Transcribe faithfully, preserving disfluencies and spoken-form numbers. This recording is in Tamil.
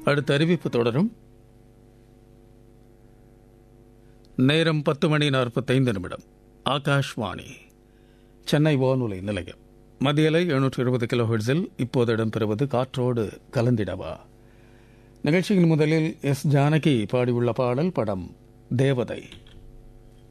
அடுத்த அறிவிப்பு தொடரும். நேரம் பத்து மணி நாற்பத்தைந்து நிமிடம். ஆகாஷ்வாணி சென்னை வானொலி நிலையம். மத்தியலை எழுநூற்று இருபது கிலோஹெர்ட்ஸில் இப்போது இடம்பெறுவது காற்றோடு கலந்திடவா. நிகழ்ச்சியின் முதலில் எஸ் ஜானகி பாடியுள்ள பாடல். படம் தேவதை.